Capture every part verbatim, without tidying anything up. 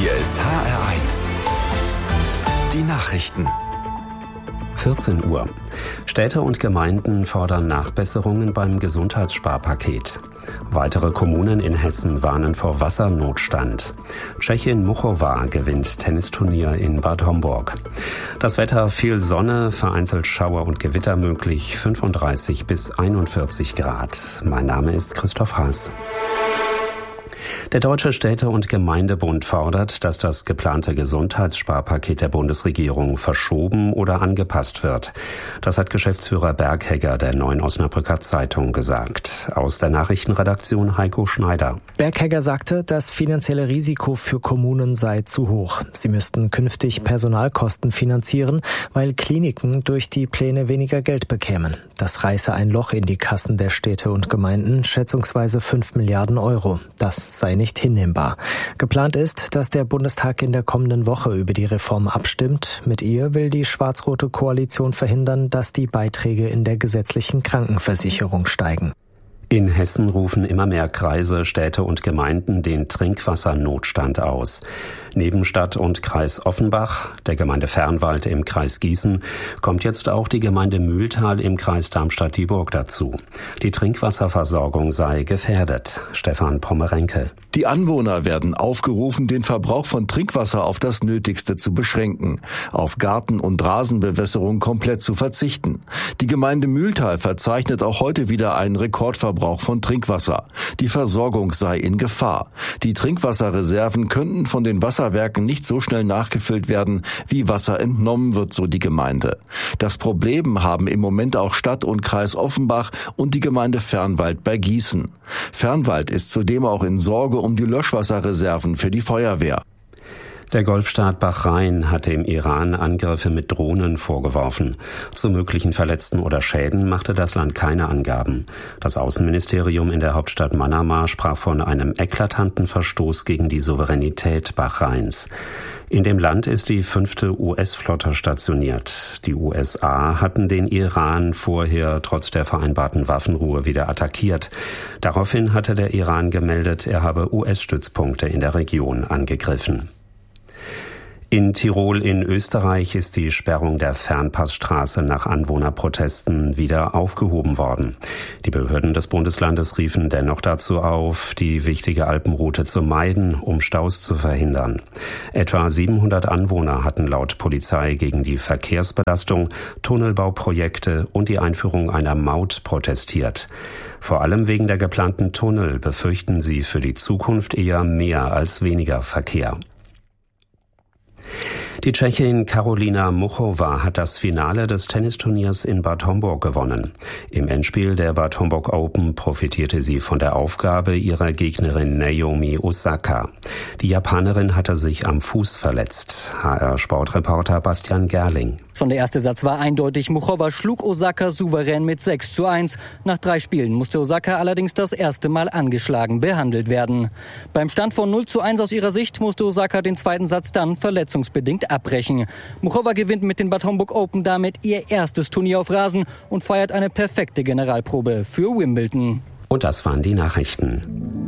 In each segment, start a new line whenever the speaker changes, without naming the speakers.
Hier ist H R eins. Die Nachrichten.
vierzehn Uhr. Städte und Gemeinden fordern Nachbesserungen beim Gesundheitssparpaket. Weitere Kommunen in Hessen warnen vor Wassernotstand. Tschechin Muchova gewinnt Tennisturnier in Bad Homburg. Das Wetter: viel Sonne, vereinzelt Schauer und Gewitter möglich, fünfunddreißig bis einundvierzig Grad. Mein Name ist Christoph Haas. Der Deutsche Städte- und Gemeindebund fordert, dass das geplante Gesundheitssparpaket der Bundesregierung verschoben oder angepasst wird. Das hat Geschäftsführer Berghegger der Neuen Osnabrücker Zeitung gesagt. Aus der Nachrichtenredaktion Heiko Schneider.
Berghegger sagte, das finanzielle Risiko für Kommunen sei zu hoch. Sie müssten künftig Personalkosten finanzieren, weil Kliniken durch die Pläne weniger Geld bekämen. Das reiße ein Loch in die Kassen der Städte und Gemeinden, schätzungsweise fünf Milliarden Euro. Das sei nicht hinnehmbar. Geplant ist, dass der Bundestag in der kommenden Woche über die Reform abstimmt. Mit ihr will die schwarz-rote Koalition verhindern, dass die Beiträge in der gesetzlichen Krankenversicherung steigen.
In Hessen rufen immer mehr Kreise, Städte und Gemeinden den Trinkwassernotstand aus. Neben Stadt und Kreis Offenbach, der Gemeinde Fernwald im Kreis Gießen, kommt jetzt auch die Gemeinde Mühltal im Kreis Darmstadt-Dieburg dazu. Die Trinkwasserversorgung sei gefährdet. Stefan Pommerenke.
Die Anwohner werden aufgerufen, den Verbrauch von Trinkwasser auf das Nötigste zu beschränken, auf Garten- und Rasenbewässerung komplett zu verzichten. Die Gemeinde Mühltal verzeichnet auch heute wieder einen Rekordverbrauch von Trinkwasser. Die Versorgung sei in Gefahr. Die Trinkwasserreserven könnten von den Wasserwerken nicht so schnell nachgefüllt werden, wie Wasser entnommen wird, so die Gemeinde. Das Problem haben im Moment auch Stadt und Kreis Offenbach und die Gemeinde Fernwald bei Gießen. Fernwald ist zudem auch in Sorge um die Löschwasserreserven für die Feuerwehr.
Der Golfstaat Bahrain hatte im Iran Angriffe mit Drohnen vorgeworfen. Zu möglichen Verletzten oder Schäden machte das Land keine Angaben. Das Außenministerium in der Hauptstadt Manama sprach von einem eklatanten Verstoß gegen die Souveränität Bahrains. In dem Land ist die fünfte U S-Flotte stationiert. Die U S A hatten den Iran vorher trotz der vereinbarten Waffenruhe wieder attackiert. Daraufhin hatte der Iran gemeldet, er habe U S-Stützpunkte in der Region angegriffen. In Tirol in Österreich ist die Sperrung der Fernpassstraße nach Anwohnerprotesten wieder aufgehoben worden. Die Behörden des Bundeslandes riefen dennoch dazu auf, die wichtige Alpenroute zu meiden, um Staus zu verhindern. Etwa siebenhundert Anwohner hatten laut Polizei gegen die Verkehrsbelastung, Tunnelbauprojekte und die Einführung einer Maut protestiert. Vor allem wegen der geplanten Tunnel befürchten sie für die Zukunft eher mehr als weniger Verkehr. Die Tschechin Karolina Muchova hat das Finale des Tennisturniers in Bad Homburg gewonnen. Im Endspiel der Bad Homburg Open profitierte sie von der Aufgabe ihrer Gegnerin Naomi Osaka. Die Japanerin hatte sich am Fuß verletzt. H R-Sportreporter Bastian Gerling.
Schon der erste Satz war eindeutig. Muchova schlug Osaka souverän mit sechs zu eins. Nach drei Spielen musste Osaka allerdings das erste Mal angeschlagen behandelt werden. Beim Stand von null zu eins aus ihrer Sicht musste Osaka den zweiten Satz dann verletzungsbedingt abbrechen. Muchova gewinnt mit den Bad Homburg Open damit ihr erstes Turnier auf Rasen und feiert eine perfekte Generalprobe für Wimbledon.
Und das waren die Nachrichten.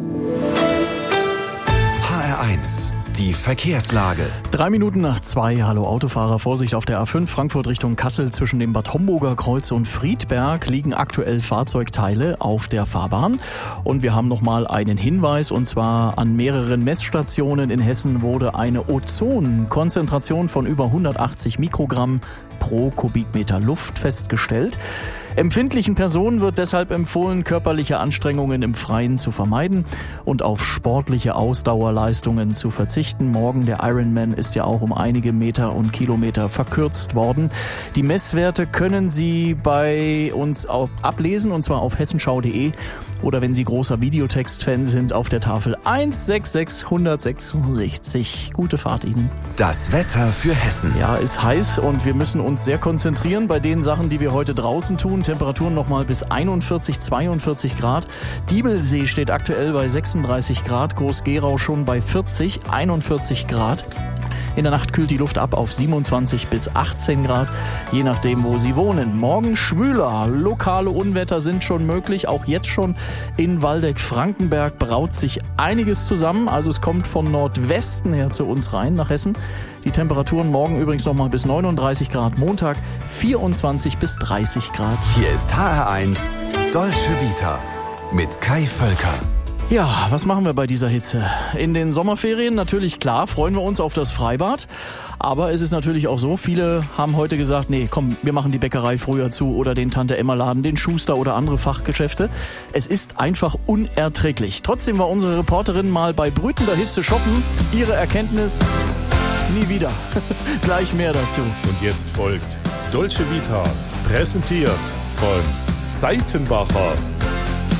H R eins. Die Verkehrslage.
Drei Minuten nach zwei. Hallo Autofahrer, Vorsicht auf der A fünf Frankfurt Richtung Kassel zwischen dem Bad Homburger Kreuz und Friedberg liegen aktuell Fahrzeugteile auf der Fahrbahn. Und wir haben nochmal einen Hinweis, und zwar an mehreren Messstationen in Hessen wurde eine Ozonkonzentration von über hundertachtzig Mikrogramm pro Kubikmeter Luft festgestellt. Empfindlichen Personen wird deshalb empfohlen, körperliche Anstrengungen im Freien zu vermeiden und auf sportliche Ausdauerleistungen zu verzichten. Morgen, der Ironman, ist ja auch um einige Meter und Kilometer verkürzt worden. Die Messwerte können Sie bei uns auch ablesen, und zwar auf hessenschau punkt de oder wenn Sie großer Videotext-Fan sind, auf der Tafel eins sechs sechs eins sechs sechs. Gute Fahrt Ihnen.
Das Wetter für Hessen.
Ja, ist heiß und wir müssen uns sehr konzentrieren bei den Sachen, die wir heute draußen tun. Temperaturen nochmal bis einundvierzig, zweiundvierzig Grad. Diebelsee steht aktuell bei sechsunddreißig Grad, Groß-Gerau schon bei vierzig, einundvierzig Grad. In der Nacht kühlt die Luft ab auf siebenundzwanzig bis achtzehn Grad, je nachdem, wo Sie wohnen. Morgen schwüler. Lokale Unwetter sind schon möglich, auch jetzt schon in Waldeck-Frankenberg braut sich einiges zusammen. Also es kommt von Nordwesten her zu uns rein, nach Hessen. Die Temperaturen morgen übrigens nochmal bis neununddreißig Grad, Montag vierundzwanzig bis dreißig Grad.
Hier ist H R eins Dolce Vita mit Kai Völker.
Ja, was machen wir bei dieser Hitze? In den Sommerferien natürlich klar, freuen wir uns auf das Freibad. Aber es ist natürlich auch so, viele haben heute gesagt, nee, komm, wir machen die Bäckerei früher zu oder den Tante-Emma-Laden, den Schuster oder andere Fachgeschäfte. Es ist einfach unerträglich. Trotzdem war unsere Reporterin mal bei brütender Hitze shoppen. Ihre Erkenntnis: nie wieder. Gleich mehr dazu.
Und jetzt folgt Dolce Vita, präsentiert von Seitenbacher.